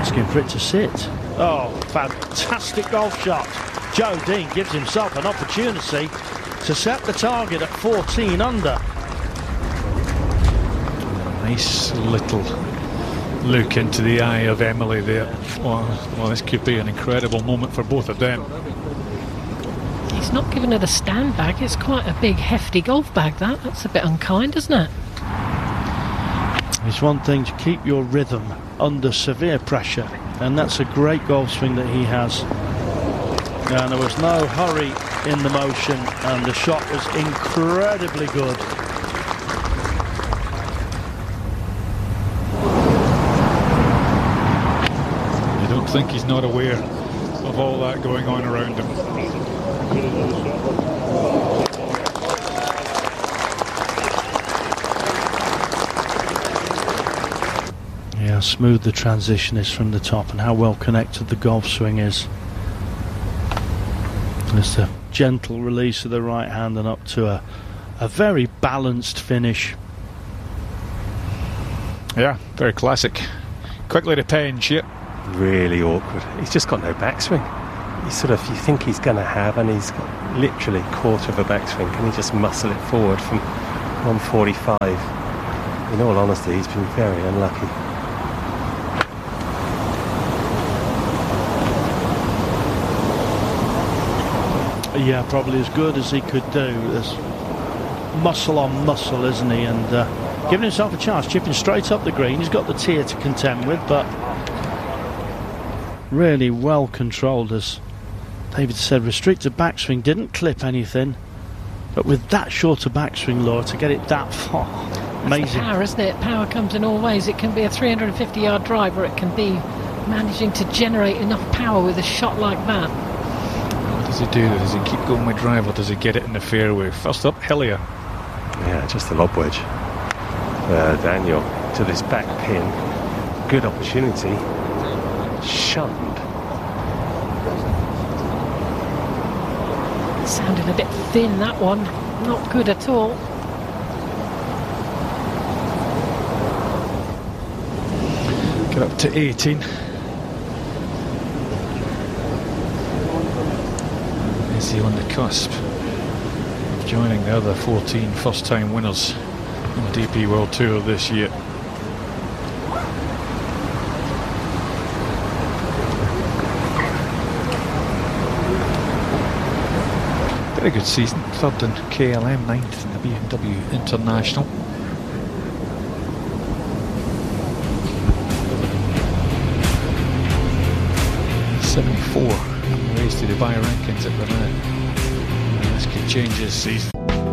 asking for it to sit. Oh, fantastic golf shot. Joe Dean gives himself an opportunity to set the target at 14 under. Nice little look into the eye of Emily there. Well, this could be an incredible moment for both of them. He's not giving her the stand bag. It's quite a big, hefty golf bag, that. That's a bit unkind, isn't it? It's one thing to keep your rhythm under severe pressure, and that's a great golf swing that he has. And there was no hurry in the motion, and the shot was incredibly good. I don't think he's not aware of all that going on around him. Yeah, how smooth the transition is from the top and how well connected the golf swing is. Just a gentle release of the right hand and up to a very balanced finish. Yeah, very classic. Quickly to Penge, yeah. Really awkward. He's just got no backswing. You think he's going to have, and he's got literally a quarter of a backswing. Can he just muscle it forward from 145? In all honesty, he's been very unlucky. Yeah, probably as good as he could do. There's muscle on muscle, isn't he? And giving himself a chance, chipping straight up the green. He's got the tier to contend with, but really well controlled. As David said, restricted backswing, didn't clip anything, but with that shorter backswing, Laura, to get it that far, amazing. It's the power, isn't it? Power comes in all ways. It can be a 350-yard drive, or it can be managing to generate enough power with a shot like that. What does he do? Does he keep going with drive, or does he get it in the fairway? First up, Hillier. Yeah, just a lob wedge. Daniel to this back pin. Good opportunity. Shunned. Sounded a bit thin, that one. Not good at all. Get up to 18. Is he on the cusp of joining the other 14 first-time winners in the DP World Tour this year? Very good season. Third in KLM, ninth in the BMW International. '74 raised to Dubai rankings at the minute. And this could change this season.